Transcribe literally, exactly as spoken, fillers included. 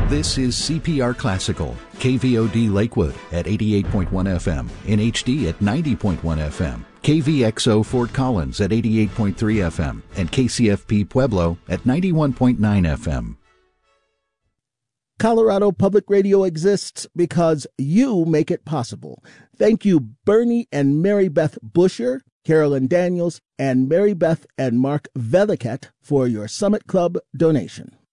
This is C P R Classical, K V O D Lakewood at eighty-eight point one F M, N H D at ninety point one F M, K V X O Fort Collins at eighty-eight point three F M, and K C F P Pueblo at ninety-one point nine F M. Colorado Public Radio exists because you make it possible. Thank you, Bernie and Mary Beth Busher, Carolyn Daniels, and Mary Beth and Mark Veliket for your Summit Club donation.